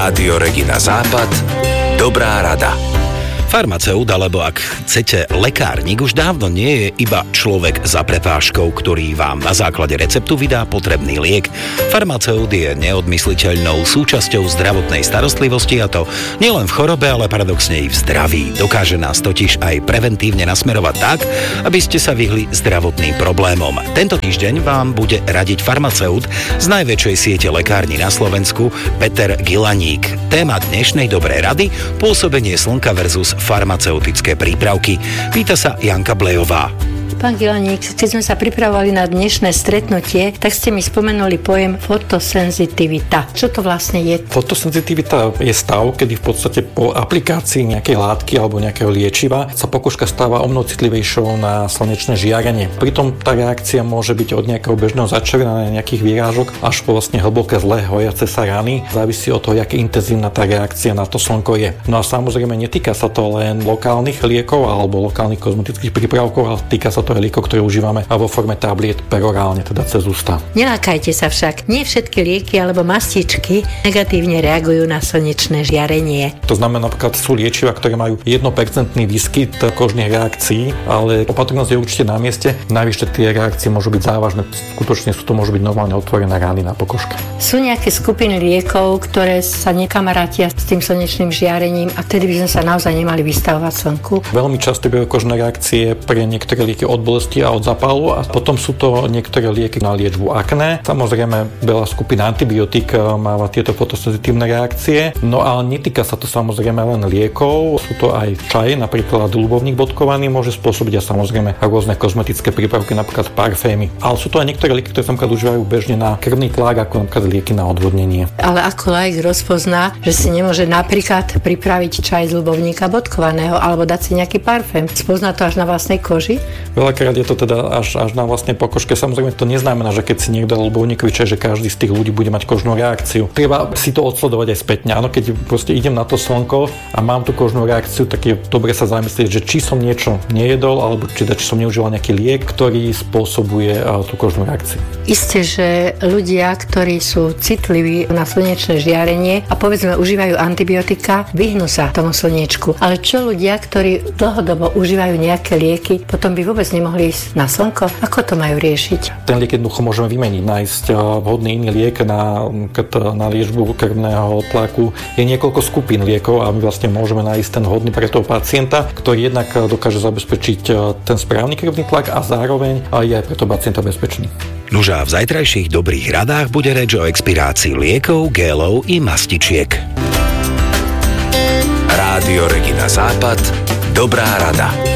Rádio Regina Západ. Dobrá rada. Farmaceut, alebo ak chcete lekárnik, už dávno nie je iba človek za prepážkou, ktorý vám na základe receptu vydá potrebný liek. Farmaceut je neodmysliteľnou súčasťou zdravotnej starostlivosti, a to nielen v chorobe, ale paradoxne i v zdraví. Dokáže nás totiž aj preventívne nasmerovať tak, aby ste sa vyhli zdravotným problémom. Tento týždeň vám bude radiť farmaceut z najväčšej siete lekární na Slovensku, Peter Gilaník. Téma dnešnej dobrej rady: pôsobenie slnka versus farmaceutické prípravky. Pýta sa Janka Blejová. Pán Gilaník, keď sme sa pripravovali na dnešné stretnutie, tak ste mi spomenuli pojem fotosenzitivita. Čo to vlastne je? Fotosenzitivita je stav, kedy v podstate po aplikácii nejakej látky alebo nejakého liečiva sa pokožka stáva omnoho citlivejšou na slnečné žiarenie. Pritom tá reakcia môže byť od nejakého bežného začervenania, nejakých výrážok až po vlastne hlboké zlé hojace sa rany. Závisí od toho, aká intenzívna tá reakcia na to slnko je. No a samozrejme netýka sa to len lokálnych liekov alebo lokálnych kozmetických prípravkov, ale týka sa to liekov, ktoré užívame vo forme tabliet perorálne, teda cez ústa. Nelákajte sa však, nie všetky lieky alebo mastičky negatívne reagujú na slnečné žiarenie. To znamená, napríklad sú liečiva, ktoré majú 1% výskyt kožných reakcií, ale opatrnosť je určite na mieste. Navyše tie reakcie môžu byť závažné, skutočne sú to môžu byť normálne otvorené rany na pokožke. Sú nejaké skupiny liekov, ktoré sa nekamarátia s tým slnečným žiarením, a vtedy by sme sa naozaj nemali vystavovať slnku? Veľmi často bývajú kožné reakcie pre niektoré lieky od bolesti a od zápalu, a potom sú to niektoré lieky na liečbu akné. Samozrejme, veľa skupín antibiotík máva tieto fotosenzitívne reakcie, no ale netýka sa to samozrejme len liekov, sú to aj čaj, napríklad ľubovník bodkovaný môže spôsobiť, a samozrejme rôzne kozmetické prípravky, napríklad parfémy. Ale sú to aj niektoré lieky, ktoré sa užívajú bežne na krvný tlak, ako napríklad lieky na odvodnenie. Ale ako laik rozpozná, že si nemôže napríklad pripraviť čaj z ľubovníka bodkovaného alebo dať si nejaký parfém? Spozná to až na vlastnej koži? Veľakrát je to teda až na vlastnej pokožke. Samozrejme to neznamená, že keď si niekto dal ľubovníkový čaj, že každý z tých ľudí bude mať kožnú reakciu. Treba si to odsledovať aj spätne. Áno, keď proste idem na to slnko a mám tú kožnú reakciu, tak je dobre sa zamyslieť, že či som niečo nejedol, alebo či som neužíval nejaký liek, ktorý spôsobuje tú kožnú reakciu. Isté, že ľudia, ktorí sú citliví na slnečné žiarenie a povedzme užívajú antibiotika, vyhnú sa tomu slniečku. Ale čo ľudia, ktorí dlhodobo užívajú nejaké lieky, potom by vôbec nemohli ísť na slnko? Ako to majú riešiť? Ten liek jednoducho môžeme vymeniť, nájsť vhodný iný liek na liečbu krvného tlaku. Je niekoľko skupín liekov a my vlastne môžeme nájsť ten vhodný pre toho pacienta, ktorý jednak dokáže zabezpečiť ten správny krvný tlak a zároveň je aj pre toho pacienta bezpečný. Nuž a v zajtrajších dobrých radách bude reč o expirácii liekov, gélov i mastičiek. Rádio Regina Západ. Dobrá rada.